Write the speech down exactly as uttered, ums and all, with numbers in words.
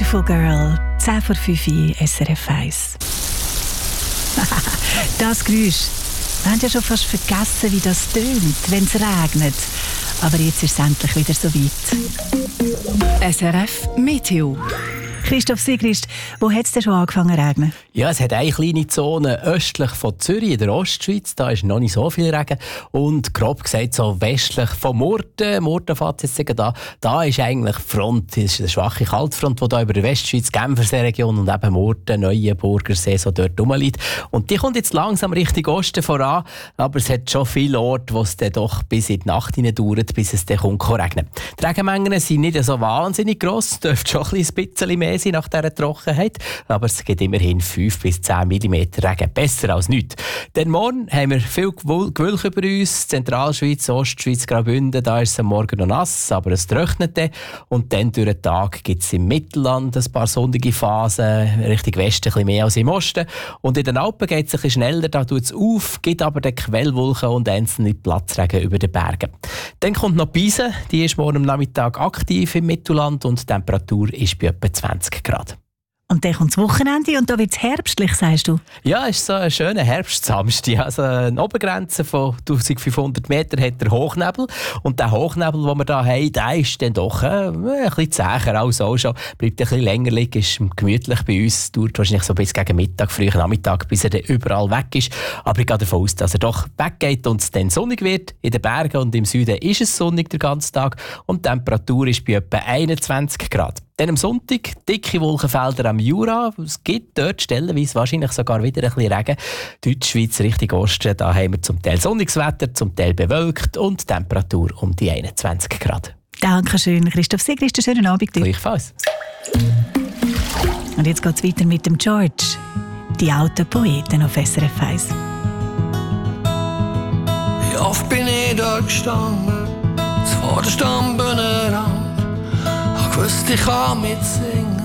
Beautiful Girl, zehn vor fünf S R F eins. Das Geräusch. Wir haben ja schon fast vergessen, wie das tönt, wenn es regnet. Aber jetzt ist es endlich wieder so weit. S R F Meteo. Christoph Sigrist, wo hat es denn schon angefangen zu regnen? Ja, es hat eine kleine Zone östlich von Zürich in der Ostschweiz. Da ist noch nicht so viel Regen. Und grob gesagt so westlich von Murten. Murten fährt jetzt da. Da ist eigentlich Front, das ist eine schwache Kaltfront, die da über die Westschweiz, Genfersee Region und eben Murten, Neuenburger See so dort rumliegt. Und die kommt jetzt langsam Richtung Osten voran. Aber es hat schon viele Orte, wo es dann doch bis in die Nacht hinein dauert, bis es dann kommt regnen. Die Regenmengen sind nicht so wahnsinnig gross. Es dürfte schon ein bisschen mehr sein nach dieser Trockenheit. Aber es gibt immerhin fünf bis zehn Millimeter Regen. Besser als nichts. Denn morgen haben wir viel Gewölk über uns. Zentralschweiz, Ostschweiz, Graubünden, da ist es am Morgen noch nass, aber es trocknet dann. Und dann durch den Tag gibt es im Mittelland ein paar sonnige Phasen, Richtung Westen ein bisschen mehr als im Osten. Und in den Alpen geht es ein bisschen schneller, da tut es auf, gibt aber den Quellwolken und einzelne Platzregen über den Bergen. Dann kommt noch Pisa, die ist morgen am Nachmittag aktiv im Mittelland und die Temperatur ist bei etwa zwanzig Grad. Und dann kommt das Wochenende und da wird es herbstlich, sagst du? Ja, es ist so ein schöner Herbstsamstag. Also eine Obergrenze von eintausendfünfhundert Metern hat der Hochnebel. Und der Hochnebel, den wir hier haben, der ist dann doch äh, ein bisschen zäher als auch schon. Bleibt ein bisschen länger liegen, ist gemütlich bei uns. Dauert wahrscheinlich so bis gegen Mittag, frühen Nachmittag, bis er dann überall weg ist. Aber ich gehe davon aus, dass er doch weggeht und es dann sonnig wird. In den Bergen und im Süden ist es sonnig den ganzen Tag. Und die Temperatur ist bei etwa einundzwanzig Grad. Dann am Sonntag dicke Wolkenfelder am Jura. Es gibt dort stellenweise wahrscheinlich sogar wieder ein bisschen Regen. Deutschschweiz Richtung Osten, da haben wir zum Teil sonniges Wetter, zum Teil bewölkt und Temperatur um die einundzwanzig Grad. Dankeschön, Christoph Sigrist. Einen schönen Abend. Gleichfalls. Und jetzt geht es weiter mit dem George. Die alten Poeten auf S R F eins. Wie oft bin ich da gestanden, vor der Stammbühne ran. Ich wusste, ich kann mitsingen,